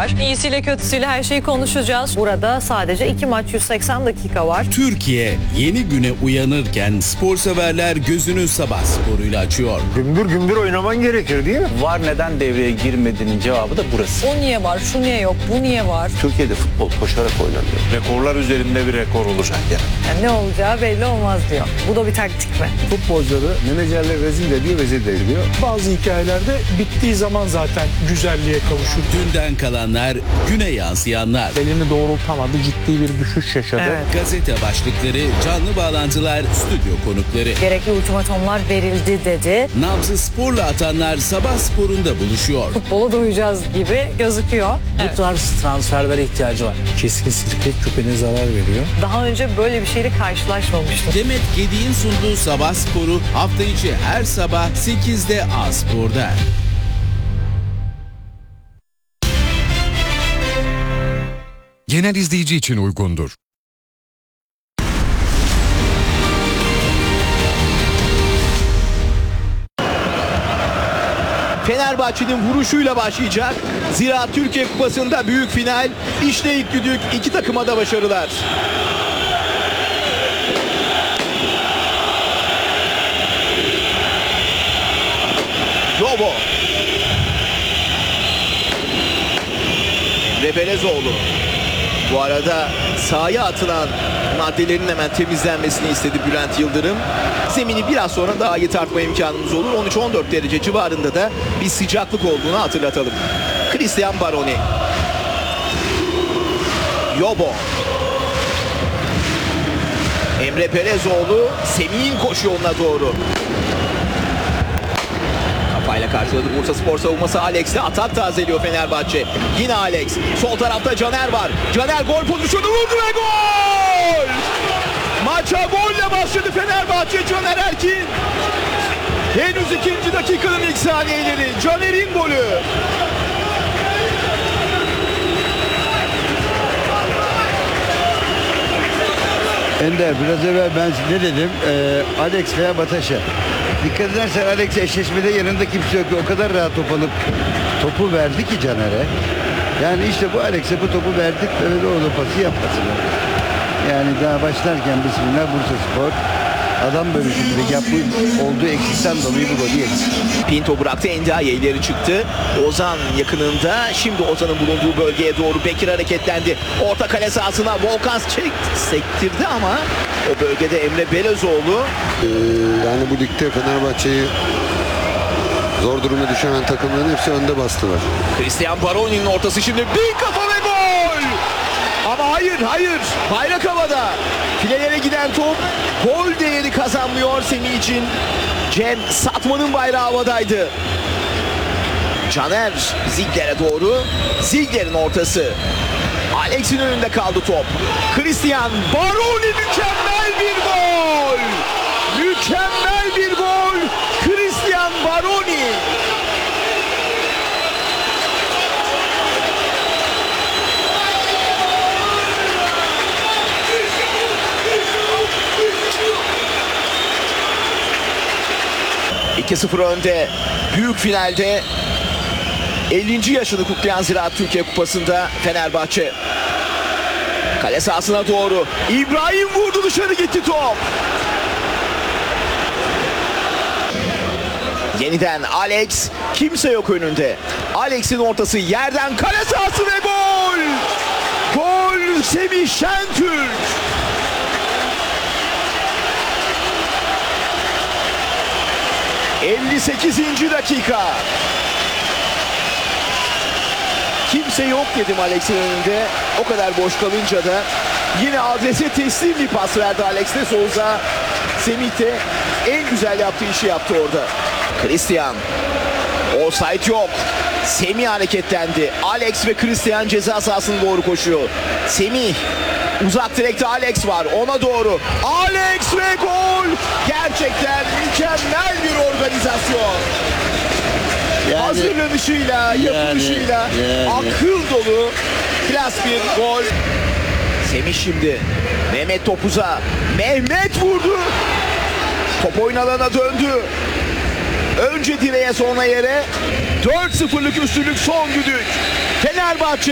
var. İyisiyle kötüsüyle her şeyi konuşacağız. Burada sadece 2 maç 180 dakika var. Türkiye yeni güne uyanırken spor severler gözünü sabah sporuyla açıyor. Gümbür gümbür oynaman gerekir değil mi? VAR neden devreye girmediğinin cevabı da burası. O niye var, şu niye yok, bu niye var? Türkiye'de futbol koşarak oynanıyor. Rekorlar üzerinde bir rekor olacak yani. Yani ne olacağı belli olmaz diyor. Bu da bir taktik mi? Futbolcuları menajerler rezil ediyor, vezil de ediyor. Bazı hikayelerde bittiği zaman zaten güzelliğe kavuşur. Dünden kalanlar, güne yansıyanlar. Belini doğrultamadı, ciddi bir düşüş yaşadı. Evet. Gazete başlıkları, canlı bağlantılar, stüdyo konukları. Gerekli ultimatomlar verildi dedi. Nabzı sporla atanlar sabah sporunda buluşuyor. Futbola doyacağız gibi gözüküyor. Bu tarz transferlere ihtiyacı var. Keskin sirke küpene zarar veriyor. Daha önce böyle bir şeyle karşılaşmamıştım. Demet Gedik'in sunduğu sabah sporu hafta içi her sabah 8'de A Spor'da. Genel izleyici için uygundur. Fenerbahçe'nin vuruşuyla başlayacak. Zira Türkiye Kupası'nda büyük final. İşte ilk düdük, iki takıma da başarılar. Lobo. Emre Belezoğlu. Bu arada sahaya atılan maddelerin hemen temizlenmesini istedi Bülent Yıldırım. Zemini biraz sonra daha iyi tartma imkanımız olur. 13-14 derece civarında da bir sıcaklık olduğunu hatırlatalım. Christian Baroni. Yobo. Emre Belezoğlu Semih'in koşu yoluna doğru. Kafayla karşıladı Bursaspor savunması. Alex'le atak tazeliyor Fenerbahçe. Yine Alex. Sol tarafta Caner var. Caner gol pozisyonu vurdu ve gol! Maça golle başladı Fenerbahçe. Caner Erkin. Henüz 2. dakikanın ilk saniyeleri. Caner'in golü. Ender biraz evvel ben ne dedim? Alex veya Bataşa. Dikkat edersen Alex eşleşmede yanında kimse yok. O kadar rahat top alıp topu verdi ki Caner'e. Yani işte bu Alex'e bu topu verdik ve öyle o pası yapmasın. Yani daha başlarken bismillah Bursaspor adam bölüşümünde yapmış olduğu eksikten dolayı bu golü yedi. Pinto bıraktı, Endiaye ileri çıktı. Ozan yakınında. Şimdi Ozan'ın bulunduğu bölgeye doğru Bekir hareketlendi. Orta kale sahasına Volkan sektirdi ama o bölgede Emre Belezoğlu. Yani bu ligde Fenerbahçe'yi zor duruma düşen takımların hepsi önde bastılar. Christian Baroni'nin ortası şimdi bir kafa ve gol! Ama hayır. Bayrak havada. Filelere giden top gol değeri kazanmıyor Semih için. Cem Satman'ın bayrağı havadaydı. Caner Ziegler'e doğru. Ziegler'in ortası. Alex'in önünde kaldı top. Christian Baroni mükemmel bir gol! Mükemmel bir gol! Christian Baroni! ...2-0 önde. Büyük finalde 50. yaşını kutlayan Ziraat Türkiye Kupası'nda Fenerbahçe. Kale sahasına doğru. İbrahim vurdu, dışarı gitti top. Yeniden Alex. Kimse yok önünde. Alex'in ortası yerden kale sahası ve gol! Gol Semih Şentürk. ...58. dakika. Kimse yok dedim Alex'in önünde. O kadar boş kalınca da yine adrese teslim bir pas verdi Alex de Souza. Semih de en güzel yaptığı işi yaptı orada. Christian. Offside yok. Semih hareketlendi. Alex ve Christian ceza sahasına doğru koşuyor. Semih. Uzak direkte Alex var. Ona doğru. Alex ve gol. Gerçekten mükemmel bir organizasyon. Hazırlanışıyla, yapılışıyla akıl dolu klas bir gol. Semih şimdi. Mehmet topuza. Mehmet vurdu. Top oyun alanına döndü. Önce direğe sonra yere. 4-0'lık üstünlük son düdük. Fenerbahçe